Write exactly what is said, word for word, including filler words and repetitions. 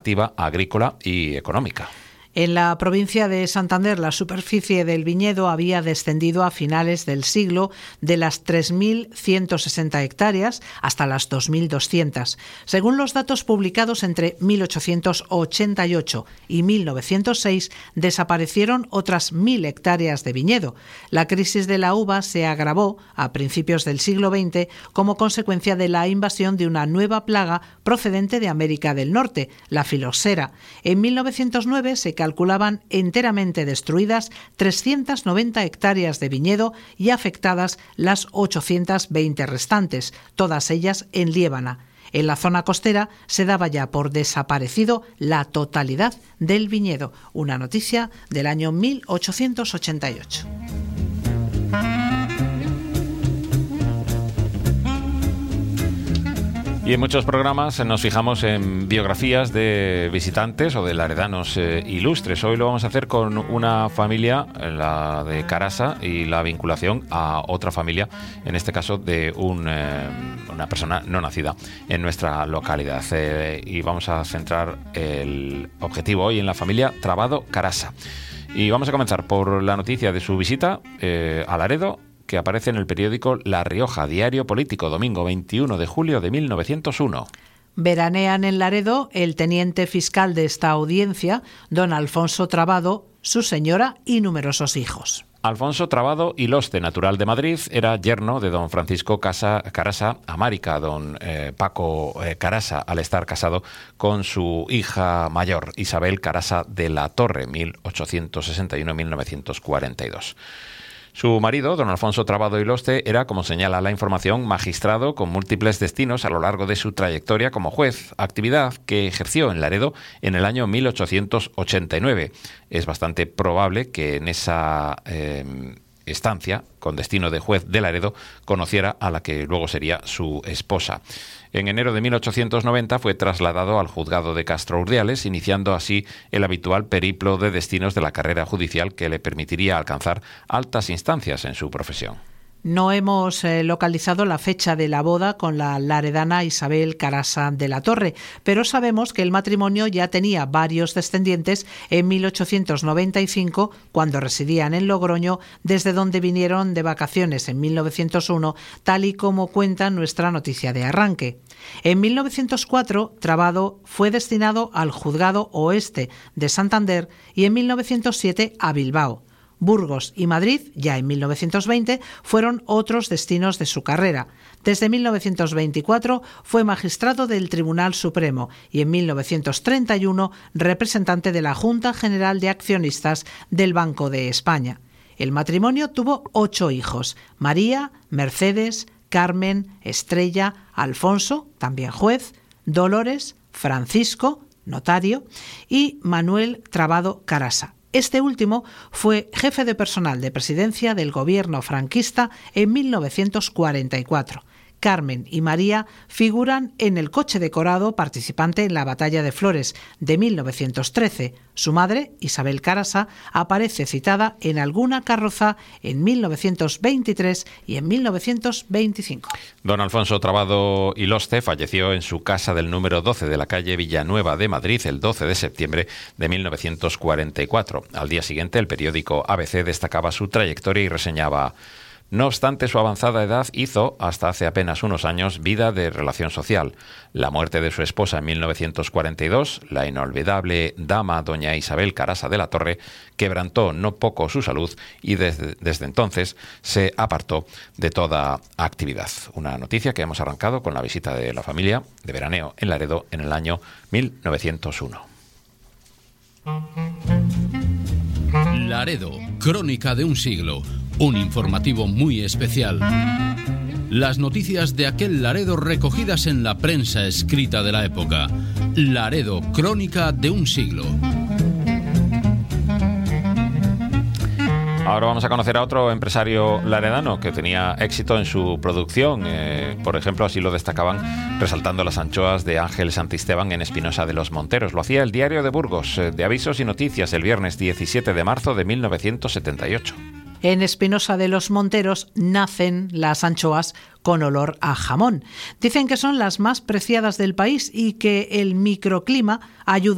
activa agrícola y económica. En la provincia de Santander, la superficie del viñedo había descendido a finales del siglo de las tres mil ciento sesenta hectáreas hasta las dos mil doscientas. Según los datos publicados entre mil ochocientos ochenta y ocho y mil novecientos seis, desaparecieron otras mil hectáreas de viñedo. La crisis de la uva se agravó a principios del siglo veinte como consecuencia de la invasión de una nueva plaga procedente de América del Norte, la filoxera. En mil novecientos nueve se calculaban enteramente destruidas trescientas noventa hectáreas de viñedo y afectadas las ochocientas veinte restantes, todas ellas en Liébana. En la zona costera se daba ya por desaparecido la totalidad del viñedo. Una noticia del año mil ochocientos ochenta y ocho. Y en muchos programas nos fijamos en biografías de visitantes o de laredanos eh, ilustres. Hoy lo vamos a hacer con una familia, la de Carasa, y la vinculación a otra familia, en este caso de un, eh, una persona no nacida en nuestra localidad. Eh, y vamos a centrar el objetivo hoy en la familia Trabado Carasa. Y vamos a comenzar por la noticia de su visita eh, a Laredo, que aparece en el periódico La Rioja, diario político, domingo veintiuno de julio de mil novecientos uno. Veranean en Laredo el teniente fiscal de esta audiencia, don Alfonso Trabado, su señora y numerosos hijos. Alfonso Trabado Iloste, natural de Madrid, era yerno de don Francisco Casa, Carasa Amárica, don eh, Paco eh, Carasa, al estar casado con su hija mayor, Isabel Carasa de la Torre, mil ochocientos sesenta y uno a mil novecientos cuarenta y dos. Su marido, don Alfonso Trabado Iloste, era, como señala la información, magistrado con múltiples destinos a lo largo de su trayectoria como juez, actividad que ejerció en Laredo en el año mil ochocientos ochenta y nueve. Es bastante probable que en esa eh, estancia, con destino de juez de Laredo, conociera a la que luego sería su esposa. En enero de mil ochocientos noventa fue trasladado al juzgado de Castro Urdiales, iniciando así el habitual periplo de destinos de la carrera judicial que le permitiría alcanzar altas instancias en su profesión. No hemos eh, localizado la fecha de la boda con la laredana Isabel Carasa de la Torre, pero sabemos que el matrimonio ya tenía varios descendientes en mil ochocientos noventa y cinco, cuando residían en Logroño, desde donde vinieron de vacaciones en mil novecientos uno, tal y como cuenta nuestra noticia de arranque. En mil novecientos cuatro, Trabado fue destinado al Juzgado Oeste de Santander y en mil novecientos siete a Bilbao. Burgos y Madrid, ya en mil novecientos veinte, fueron otros destinos de su carrera. Desde mil novecientos veinticuatro fue magistrado del Tribunal Supremo y en mil novecientos treinta y uno representante de la Junta General de Accionistas del Banco de España. El matrimonio tuvo ocho hijos: María, Mercedes, Carmen, Estrella, Alfonso, también juez, Dolores, Francisco, notario, y Manuel Trabado Carasa. Este último fue jefe de personal de presidencia del gobierno franquista en mil novecientos cuarenta y cuatro. Carmen y María figuran en el coche decorado participante en la Batalla de Flores de mil novecientos trece. Su madre, Isabel Carasa, aparece citada en alguna carroza en mil novecientos veintitrés y en mil novecientos veinticinco. Don Alfonso Trabado Iloste falleció en su casa del número doce de la calle Villanueva de Madrid el doce de septiembre de mil novecientos cuarenta y cuatro. Al día siguiente, el periódico A B C destacaba su trayectoria y reseñaba: no obstante su avanzada edad, hizo, hasta hace apenas unos años, vida de relación social. La muerte de su esposa en mil novecientos cuarenta y dos, la inolvidable dama doña Isabel Carasa de la Torre, quebrantó no poco su salud y desde, desde entonces se apartó de toda actividad. Una noticia que hemos arrancado con la visita de la familia de veraneo en Laredo en el año mil novecientos uno. Laredo, crónica de un siglo. Un informativo muy especial. Las noticias de aquel Laredo recogidas en la prensa escrita de la época. Laredo, crónica de un siglo. Ahora vamos a conocer a otro empresario laredano que tenía éxito en su producción. Eh, por ejemplo, así lo destacaban resaltando las anchoas de Ángel Santisteban en Espinosa de los Monteros. Lo hacía el Diario de Burgos, eh, de Avisos y Noticias, el viernes diecisiete de marzo de mil novecientos setenta y ocho. En Espinosa de los Monteros nacen las anchoas con olor a jamón. Dicen que son las más preciadas del país y que el microclima ayuda